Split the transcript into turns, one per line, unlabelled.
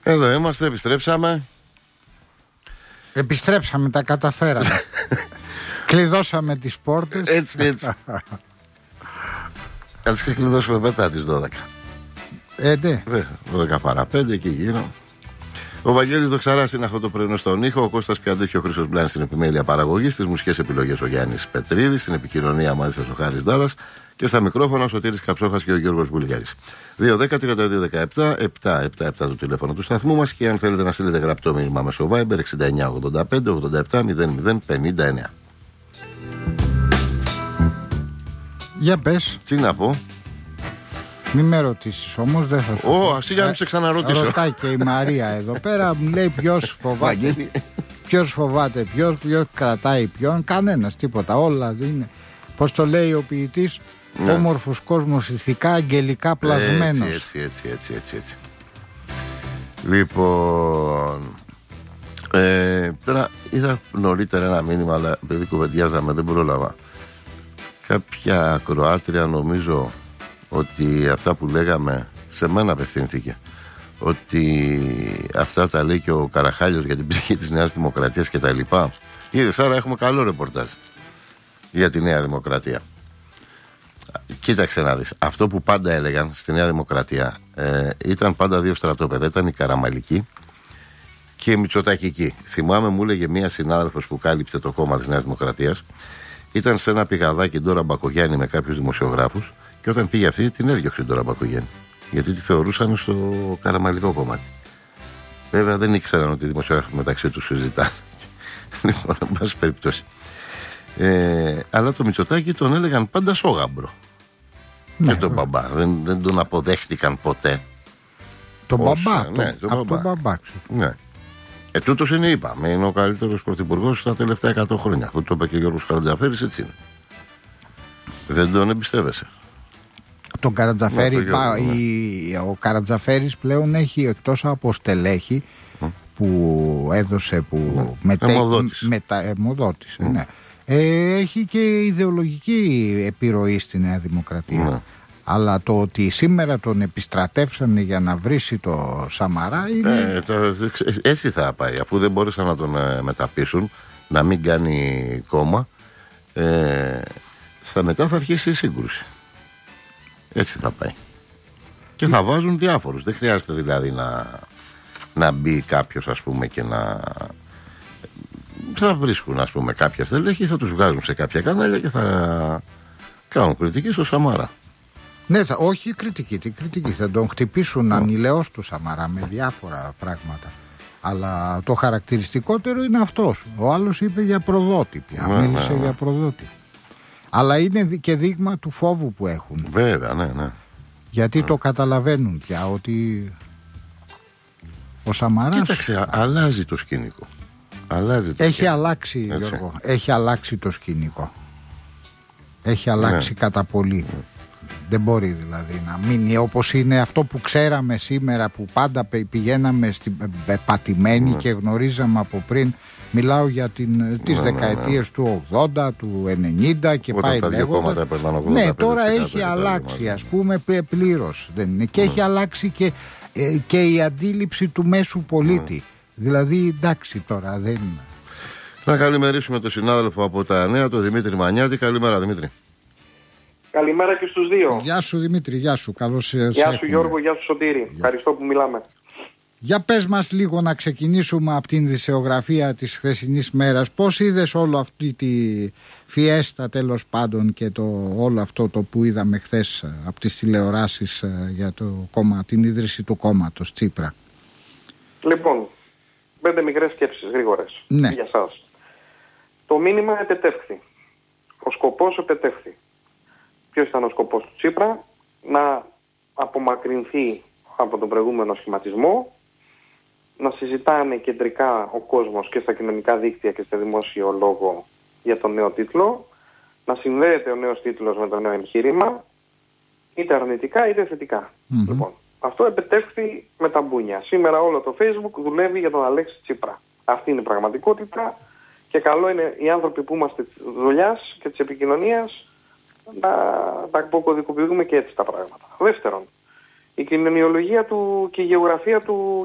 Εδώ είμαστε, επιστρέψαμε.
Επιστρέψαμε, τα καταφέραμε. Κλειδώσαμε τις πόρτες.
Έτσι. Θα τις κλειδώσουμε μετά τις 12.
Ναι.
12 παρά 5 εκεί γύρω. Ο Βαγγέλης Δοξαράς είναι αυτό το πρωινό στον ήχο. Ο Κώστας Πιαντέχη, ο Χρήστος Μπλάνης στην επιμέλεια παραγωγής. Στις μουσικές επιλογές ο Γιάννης Πετρίδης. Στην επικοινωνία μαζί σας ο Χάρης Ντάρας. Και στα μικρόφωνα ο Σωτήρης Καψόχας και ο Γιώργος Βουλγιάρης. 2-10-32-17-777 το τηλέφωνο του σταθμού μας. Και αν θέλετε να στείλετε γραπτό μήνυμα μέσω Viber 69-85-87-00-59.
Για πες.
Τι να πω.
Μη με ρωτήσεις όμως, δεν θα σου πω.
Εσύ για να μην σε ξαναρωτήσω.
Ρωτάει και η Μαρία εδώ πέρα, μου λέει ποιος φοβάται. Ποιος φοβάται, ποιος κρατάει ποιον. Κανένας, τίποτα. Όλα είναι. Πώς το λέει ο ποιητής, όμορφος κόσμος, ηθικά, αγγελικά πλασμένος.
Έτσι. Λοιπόν, τώρα είδα νωρίτερα ένα μήνυμα, αλλά επειδή κουβεντιάζαμε δεν πρόλαβα. Κάποια ακροάτρια, νομίζω ότι αυτά που λέγαμε, σε μένα απευθυνθήκε, ότι αυτά τα λέει και ο Καραχάλιος για την ψυχή της Νέας Δημοκρατίας και τα λοιπά. Είδες, άρα έχουμε καλό ρεπορτάζ για τη Νέα Δημοκρατία. Κοίταξε να δεις, αυτό που πάντα έλεγαν στη Νέα Δημοκρατία ήταν πάντα δύο στρατόπεδα. Ήταν η Καραμαλική και η Μητσοτακική. Θυμάμαι, μου έλεγε μία συνάδελφος που κάλυψε το κόμμα της Νέας Δημοκρατίας, ήταν σε ένα πηγαδάκι Ντόρα Μπακογιάννη με κάποιους δημοσιογράφους, και όταν πήγε αυτή την έδιωξε Ντόρα Μπακογιάννη, γιατί τη θεωρούσαν στο καραμαλικό κομμάτι. Βέβαια δεν ήξεραν ότι οι δημοσιογράφοι μεταξύ τους συζητάνε. Λοιπόν, εν πάση περιπτώσει. Αλλά το Μητσοτάκη τον έλεγαν πάντα σόγαμπρο. Ναι, και τον μπαμπά. Δεν τον αποδέχτηκαν ποτέ.
Τον μπαμπά. Τον μπαμπά.
Ναι. Τούτος είναι, είπαμε, είναι ο καλύτερος πρωθυπουργός στα τελευταία 100 χρόνια. Αυτό το είπε και ο Γιώργος Καρατζαφέρης, έτσι είναι. Δεν τον εμπιστεύεσαι.
Τον Καρατζαφέρη, ο Καρατζαφέρης πλέον έχει, εκτός από στελέχη που έδωσε, που μεταμοδότησε, ναι. Έχει και ιδεολογική επιρροή στη Νέα Δημοκρατία. Αλλά το ότι σήμερα τον επιστρατεύσανε για να βρίσει το Σαμαρά είναι...
Έτσι θα πάει. Αφού δεν μπόρεσαν να τον μεταπίσουν, να μην κάνει κόμμα, μετά θα αρχίσει η σύγκρουση. Έτσι θα πάει. Και θα βάζουν διάφορους. Δεν χρειάζεται δηλαδή να μπει κάποιος, ας πούμε, και να... Θα βρίσκουν, ας πούμε, κάποια στελέχη, θα τους βγάζουν σε κάποια κανάλια και θα κάνουν κριτική στο Σαμαρά.
Ναι, όχι κριτική, θα τον χτυπήσουν ανηλαιώς του Σαμαρά με διάφορα πράγματα. Αλλά το χαρακτηριστικότερο είναι αυτός. Ο άλλος είπε για προδότη πια, μίλησε για προδότη. Αλλά είναι και δείγμα του φόβου που έχουν.
Βέβαια, ναι.
Γιατί το καταλαβαίνουν πια ότι ο Σαμαράς...
Κοίταξε, αλλάζει το σκηνικό.
Έχει αλλάξει, Γιώργο, έχει αλλάξει το σκηνικό. Έχει αλλάξει κατά πολύ. Δεν μπορεί δηλαδή να μείνει όπως είναι αυτό που ξέραμε σήμερα, που πάντα πηγαίναμε πατημένοι και γνωρίζαμε από πριν. Μιλάω για τις δεκαετίες του 80, του 90 και πάει λέγοντα. Ναι, τώρα έχει αλλάξει, ας πούμε, πλήρως. Και έχει αλλάξει και η αντίληψη του μέσου πολίτη. Δηλαδή, εντάξει τώρα δεν...
Να καλημερίσουμε τον συνάδελφο από τα Νέα, τον Δημήτρη Μανιάτη. Καλημέρα, Δημήτρη.
Καλημέρα και στους δύο.
Γεια σου, Δημήτρη, γεια σου. Καλώς
ήρθατε. Γεια σου, Γιώργο, γεια σου, Σωτήρη. Ευχαριστώ που μιλάμε.
Για πες μας λίγο, να ξεκινήσουμε από την ειδησεογραφία της χθεσινής μέρας. Πώς είδες όλο αυτή τη φιέστα, τέλος πάντων, και όλο αυτό το που είδαμε χθες από τις τηλεοράσεις για το κόμμα, την ίδρυση του κόμματος Τσίπρα?
Λοιπόν, 5 μικρές σκέψεις γρήγορες για σας. Το μήνυμα επετεύχθη. Ο σκοπός επετεύχθη. Ποιος ήταν ο σκοπός του Τσίπρα? Να απομακρυνθεί από τον προηγούμενο σχηματισμό, να συζητάνε κεντρικά ο κόσμος και στα κοινωνικά δίκτυα και στο δημόσιο λόγο για τον νέο τίτλο, να συνδέεται ο νέος τίτλος με το νέο εγχείρημα, είτε αρνητικά είτε θετικά. Λοιπόν, αυτό επετεύχθη με τα μπούνια. Σήμερα όλο το Facebook δουλεύει για τον Αλέξη Τσίπρα. Αυτή είναι η πραγματικότητα και καλό είναι οι άνθρωποι που είμαστε της δουλειάς και της επικοινωνίας να τα αποκωδικοποιούμε και έτσι τα πράγματα. Δεύτερον, η κοινωνιολογία του και η γεωγραφία του